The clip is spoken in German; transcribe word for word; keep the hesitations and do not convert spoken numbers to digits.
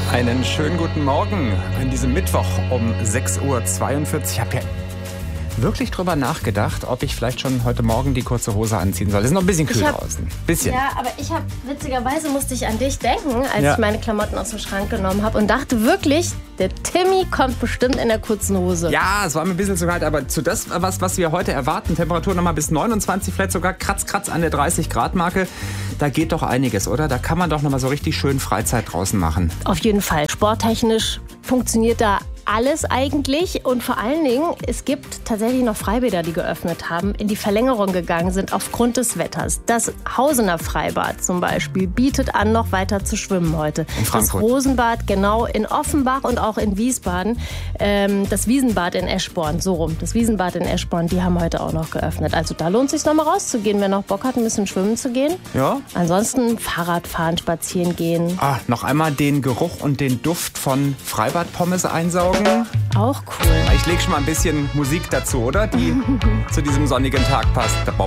Einen schönen guten Morgen an diesem Mittwoch um sechs Uhr zweiundvierzig. Ich habe ja wirklich drüber nachgedacht, ob ich vielleicht schon heute Morgen die kurze Hose anziehen soll. Es ist noch ein bisschen kühl hab, draußen. Bisschen. Ja, aber ich habe, witzigerweise musste ich an dich denken, als ja. ich meine Klamotten aus dem Schrank genommen habe und dachte wirklich, der Timmy kommt bestimmt in der kurzen Hose. Ja, es war mir ein bisschen zu kalt, aber zu das, was, was wir heute erwarten, Temperatur nochmal bis neunundzwanzig, vielleicht sogar kratz, kratz an der dreißig Grad Marke, da geht doch einiges, oder? Da kann man doch nochmal so richtig schön Freizeit draußen machen. Auf jeden Fall. Sporttechnisch funktioniert da alles eigentlich und vor allen Dingen, es gibt tatsächlich noch Freibäder, die geöffnet haben, in die Verlängerung gegangen sind aufgrund des Wetters. Das Hausener Freibad zum Beispiel bietet an, noch weiter zu schwimmen heute. In Frankfurt. Das Rosenbad, genau, in Offenbach und auch in Wiesbaden. Ähm, das Wiesenbad in Eschborn, so rum. Das Wiesenbad in Eschborn, die haben heute auch noch geöffnet. Also da lohnt es sich noch mal rauszugehen, wer noch Bock hat, ein bisschen schwimmen zu gehen. Ja. Ansonsten Fahrrad fahren, spazieren gehen. Ah, noch einmal den Geruch und den Duft von Freibadpommes einsaugen. Auch cool. Ich lege schon mal ein bisschen Musik dazu, oder? Die zu diesem sonnigen Tag passt.